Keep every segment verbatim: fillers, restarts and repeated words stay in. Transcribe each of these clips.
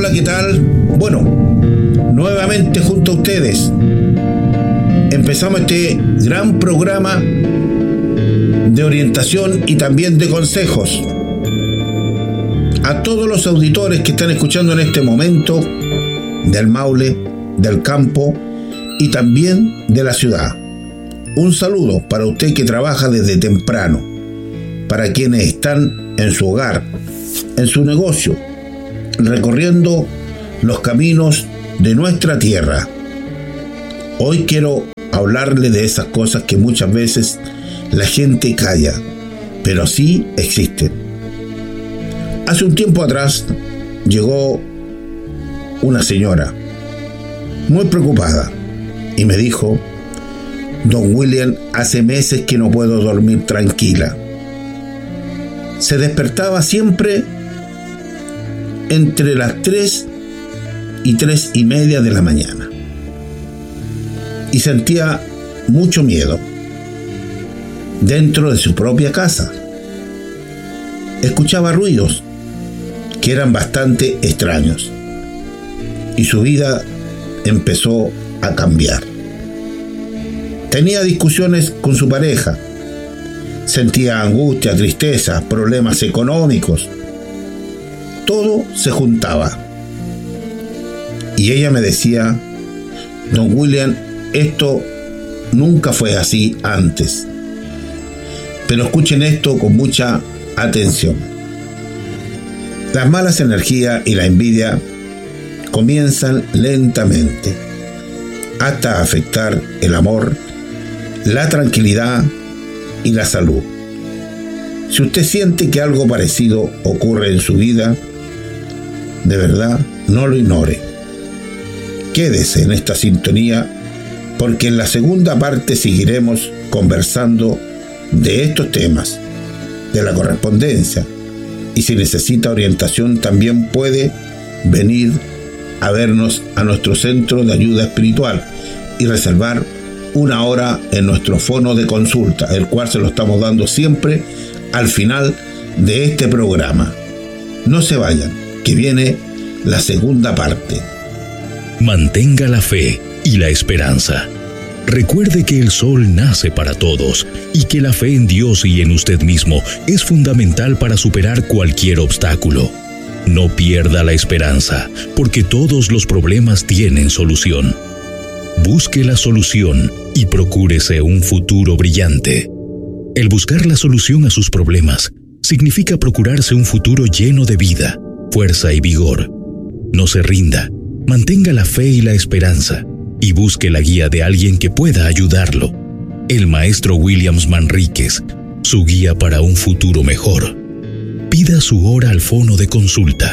Hola, ¿qué tal? Bueno, nuevamente junto a ustedes empezamos este gran programa de orientación y también de consejos a todos los auditores que están escuchando en este momento del Maule, del campo y también de la ciudad. Un saludo para usted que trabaja desde temprano, para quienes están en su hogar, en su negocio, recorriendo los caminos de nuestra tierra. Hoy quiero hablarle de esas cosas que muchas veces la gente calla, pero sí existen. Hace un tiempo atrás llegó una señora muy preocupada y me dijo: Don William, hace meses que no puedo dormir tranquila. Se despertaba siempre entre las tres y tres y media de la mañana y sentía mucho miedo dentro de su propia casa. Escuchaba ruidos que eran bastante extraños y su vida empezó a cambiar. Tenía discusiones con su pareja, sentía angustia, tristeza, problemas económicos. Todo se juntaba. Y ella me decía: Don William, esto nunca fue así antes. Pero escuchen esto con mucha atención. Las malas energías y la envidia comienzan lentamente hasta afectar el amor, la tranquilidad y la salud. Si usted siente que algo parecido ocurre en su vida, de verdad, no lo ignore. Quédese en esta sintonía, porque en la segunda parte seguiremos conversando de estos temas, de la correspondencia, y si necesita orientación también puede venir a vernos a nuestro centro de ayuda espiritual y reservar una hora en nuestro fono de consulta, el cual se lo estamos dando siempre al final de este programa. No se vayan, que viene la segunda parte. Mantenga la fe y la esperanza. Recuerde que el sol nace para todos y que la fe en Dios y en usted mismo es fundamental para superar cualquier obstáculo. No pierda la esperanza, porque todos los problemas tienen solución. Busque la solución y procúrese un futuro brillante. El buscar la solución a sus problemas significa procurarse un futuro lleno de vida, fuerza y vigor. No se rinda, mantenga la fe y la esperanza y busque la guía de alguien que pueda ayudarlo. El maestro Williams Manríquez, su guía para un futuro mejor. Pida su hora al fono de consulta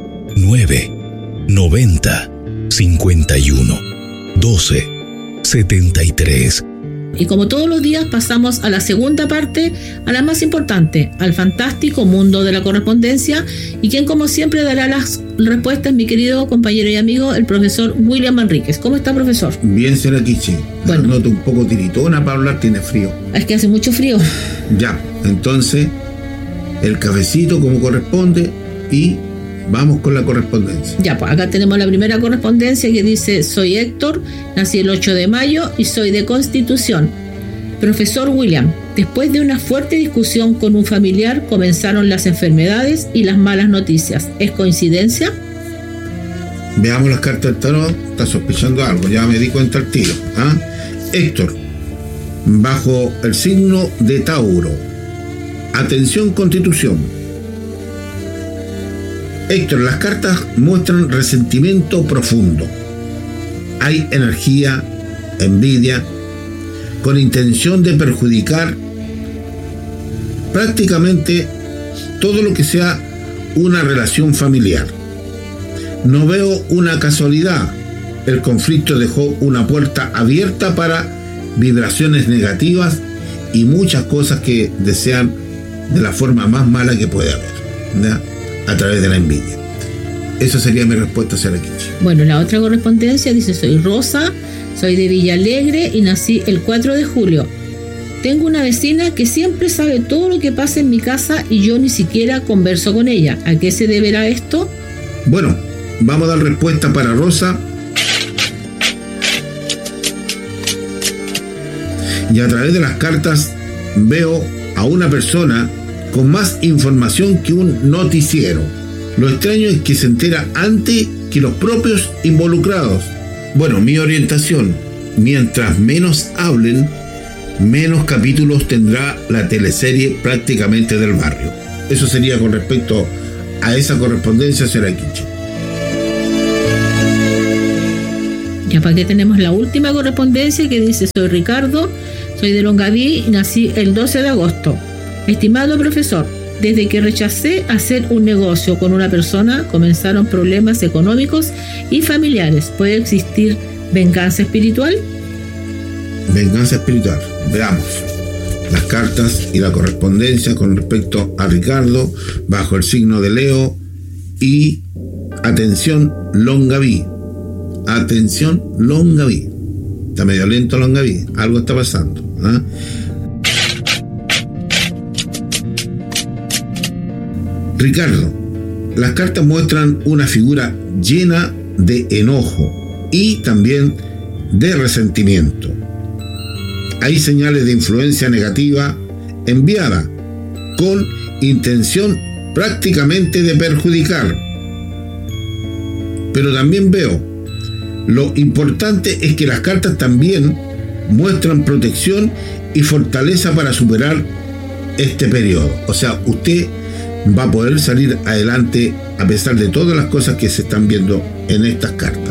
nueve noventa cincuenta y uno doce setenta y tres. Y como todos los días pasamos a la segunda parte, a la más importante, al fantástico mundo de la correspondencia, y quien como siempre dará las respuestas, mi querido compañero y amigo, el profesor William Manríquez. ¿Cómo está, profesor? Bien, señora Kichi. Bueno. La noto un poco tiritona para hablar, tiene frío. Es que hace mucho frío. Ya, entonces el cafecito como corresponde y vamos con la correspondencia. Ya, pues acá tenemos la primera correspondencia que dice: soy Héctor, nací el ocho de mayo y soy de Constitución. Profesor William, después de una fuerte discusión con un familiar comenzaron las enfermedades y las malas noticias. ¿Es coincidencia? Veamos las cartas del tarot. Está sospechando algo, ya me di cuenta al tiro. ¿Ah? Héctor, bajo el signo de Tauro. Atención, Constitución. Héctor, las cartas muestran resentimiento profundo. Hay energía, envidia, con intención de perjudicar prácticamente todo lo que sea una relación familiar. No veo una casualidad. El conflicto dejó una puerta abierta para vibraciones negativas y muchas cosas que desean de la forma más mala que puede haber, ¿verdad? A través de la envidia. Esa sería mi respuesta, señora Kichi. Bueno, la otra correspondencia dice: soy Rosa, soy de Villa Alegre y nací el cuatro de julio. Tengo una vecina que siempre sabe todo lo que pasa en mi casa y yo ni siquiera converso con ella. ¿A qué se deberá esto? Bueno, vamos a dar respuesta para Rosa. Y a través de las cartas veo a una persona con más información que un noticiero. Lo extraño es que se entera antes que los propios involucrados. Bueno, mi orientación, mientras menos hablen, menos capítulos tendrá la teleserie Prácticamente del Barrio. Eso sería con respecto a esa correspondencia, señora Quiche. Ya para que tenemos la última correspondencia que dice: soy Ricardo, soy de Longaví y nací el doce de agosto. Estimado profesor, desde que rechacé hacer un negocio con una persona, comenzaron problemas económicos y familiares. ¿Puede existir venganza espiritual? Venganza espiritual. Veamos las cartas y la correspondencia con respecto a Ricardo bajo el signo de Leo y atención Longaví. Atención Longaví. Está medio lento Longaví, algo está pasando, ¿eh? Ricardo, las cartas muestran una figura llena de enojo y también de resentimiento. Hay señales de influencia negativa enviada con intención prácticamente de perjudicar. Pero también veo, lo importante es que las cartas también muestran protección y fortaleza para superar este periodo. O sea, usted va a poder salir adelante a pesar de todas las cosas que se están viendo en estas cartas.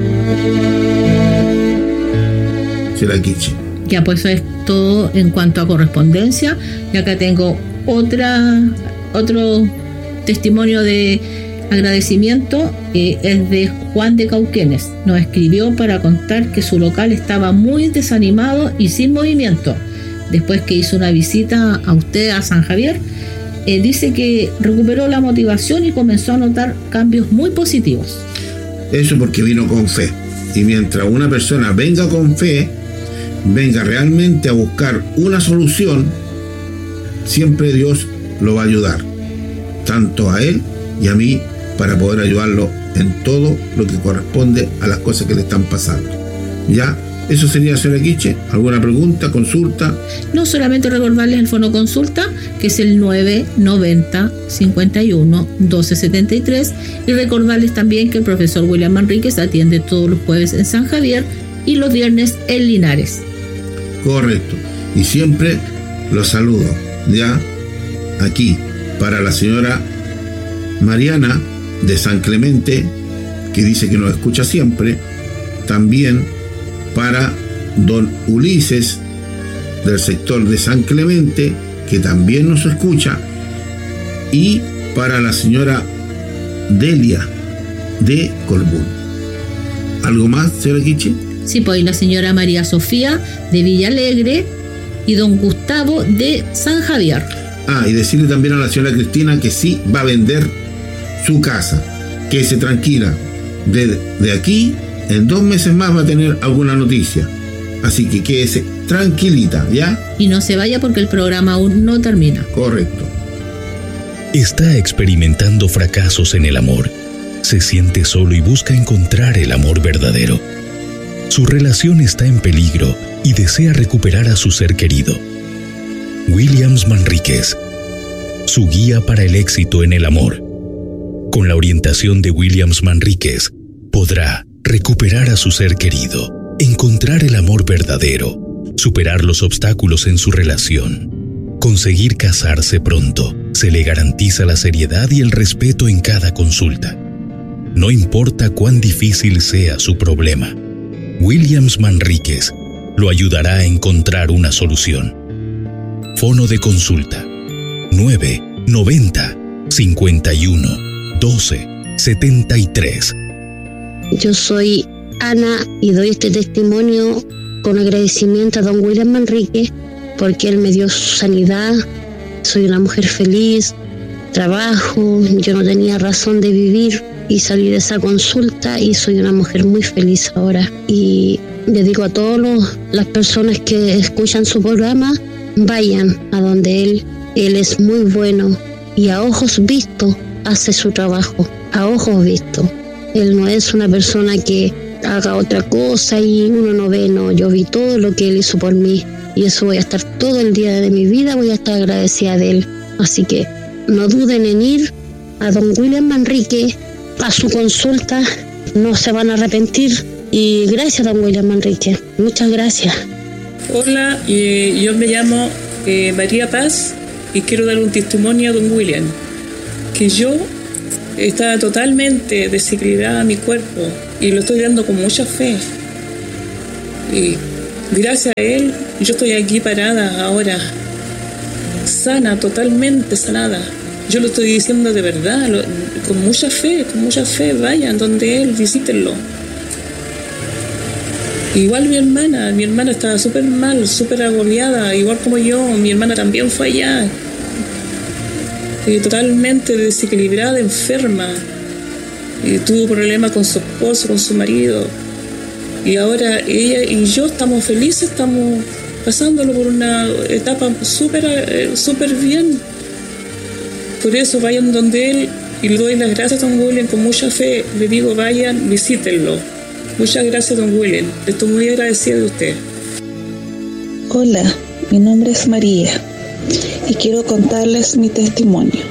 Será Quiche. Ya, pues eso es todo en cuanto a correspondencia. Y acá tengo otra otro testimonio de agradecimiento, que es de Juan de Cauquenes. Nos escribió para contar que su local estaba muy desanimado y sin movimiento. Después que hizo una visita a usted a San Javier, eh, dice que recuperó la motivación y comenzó a notar cambios muy positivos. Eso porque vino con fe. Y mientras una persona venga con fe, venga realmente a buscar una solución, siempre Dios lo va a ayudar, tanto a él y a mí, para poder ayudarlo en todo lo que corresponde a las cosas que le están pasando. ¿Ya? Eso sería, señora Quiche. ¿Alguna pregunta, consulta? No, solamente recordarles el fono consulta, que es el nueve noventa, cincuenta y uno, doce setenta y tres, y recordarles también que el profesor William Manríquez atiende todos los jueves en San Javier y los viernes en Linares. Correcto. Y siempre los saludo, ya, aquí, para la señora Mariana de San Clemente, que dice que nos escucha siempre. También para don Ulises del sector de San Clemente, que también nos escucha. Y para la señora Delia de Colbún. ¿Algo más, señora Quiche? Sí, pues la señora María Sofía de Villa Alegre y don Gustavo de San Javier. Ah, y decirle también a la señora Cristina que sí va a vender su casa, que se tranquila. De, de aquí, en dos meses más va a tener alguna noticia. Así que quédese tranquilita, ¿ya? Y no se vaya porque el programa aún no termina. Correcto. Está experimentando fracasos en el amor. Se siente solo y busca encontrar el amor verdadero. Su relación está en peligro y desea recuperar a su ser querido. Williams Manríquez, su guía para el éxito en el amor. Con la orientación de Williams Manríquez, podrá recuperar a su ser querido, encontrar el amor verdadero, superar los obstáculos en su relación, conseguir casarse pronto. Se le garantiza la seriedad y el respeto en cada consulta. No importa cuán difícil sea su problema, Williams Manríquez lo ayudará a encontrar una solución. Fono de consulta nueve noventa, cincuenta y uno, doce setenta y tres. Yo soy Ana y doy este testimonio con agradecimiento a don William Manríquez porque él me dio su sanidad. Soy una mujer feliz, trabajo, yo no tenía razón de vivir y salí de esa consulta y soy una mujer muy feliz ahora. Y le digo a todas las personas que escuchan su programa, vayan a donde él, él es muy bueno y a ojos vistos hace su trabajo, a ojos vistos. Él no es una persona que haga otra cosa y uno no ve, no, yo vi todo lo que él hizo por mí y eso voy a estar todo el día de mi vida, voy a estar agradecida de él. Así que no duden en ir a don William Manrique a su consulta, no se van a arrepentir. Y gracias, don William Manrique, muchas gracias. Hola, eh, yo me llamo eh, María Paz y quiero dar un testimonio a don William, que yo estaba totalmente desequilibrada mi cuerpo y lo estoy dando con mucha fe. Y gracias a él, yo estoy aquí parada ahora, sana, totalmente sanada. Yo lo estoy diciendo de verdad, lo, con mucha fe, con mucha fe, vayan donde él, visítenlo. Igual mi hermana, mi hermana estaba súper mal, súper agobiada, igual como yo, mi hermana también fue allá. Y totalmente desequilibrada, enferma. Y tuvo problemas con su esposo, con su marido. Y ahora ella y yo estamos felices, estamos pasándolo por una etapa súper, súper bien. Por eso vayan donde él y le doy las gracias a don William con mucha fe. Le digo, vayan, visítenlo. Muchas gracias, don William. Estoy muy agradecida de usted. Hola, mi nombre es María y quiero contarles mi testimonio.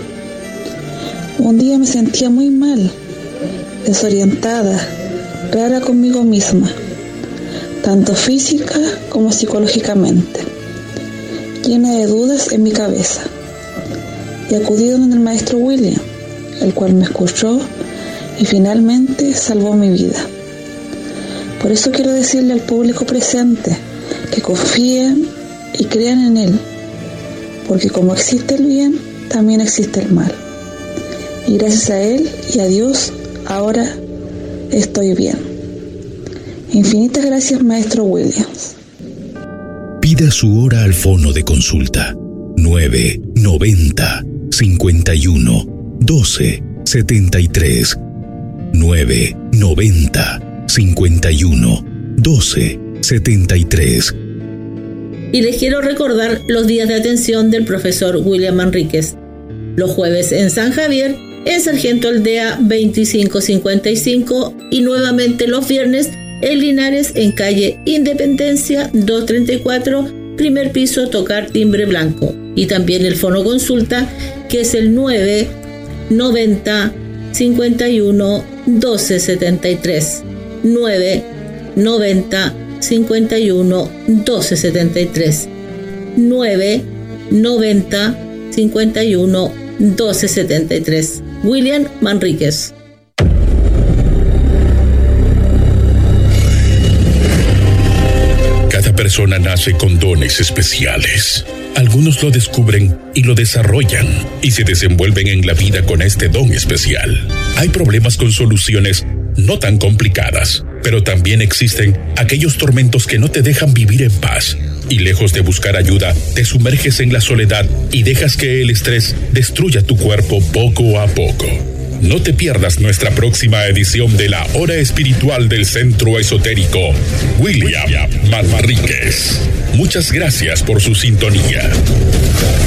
Un día me sentía muy mal, desorientada, rara conmigo misma, tanto física como psicológicamente, llena de dudas en mi cabeza. Y acudí donde el maestro William, el cual me escuchó y finalmente salvó mi vida. Por eso quiero decirle al público presente que confíen y crean en él, porque como existe el bien, también existe el mal. Y gracias a él y a Dios, ahora estoy bien. Infinitas gracias, maestro Williams. Pida su hora al fono de consulta nueve noventa cincuenta y uno doce setenta y tres nueve noventa cincuenta y uno doce setenta y tres. Y les quiero recordar los días de atención del profesor William Manríquez. Los jueves en San Javier, en Sargento Aldea veinticinco cincuenta y cinco y nuevamente los viernes en Linares en calle Independencia doscientos treinta y cuatro, primer piso, tocar timbre blanco. Y también el fono consulta que es el nueve noventa cincuenta y uno doce setenta y tres. nueve noventa cincuenta y uno doce setenta y tres. nueve noventa cincuenta y uno doce setenta y tres. William Manríquez. Cada persona nace con dones especiales. Algunos lo descubren y lo desarrollan y se desenvuelven en la vida con este don especial. Hay problemas con soluciones no tan complicadas, pero también existen aquellos tormentos que no te dejan vivir en paz. Y lejos de buscar ayuda, te sumerges en la soledad y dejas que el estrés destruya tu cuerpo poco a poco. No te pierdas nuestra próxima edición de la Hora Espiritual del Centro Esotérico William Manríquez. Muchas gracias por su sintonía.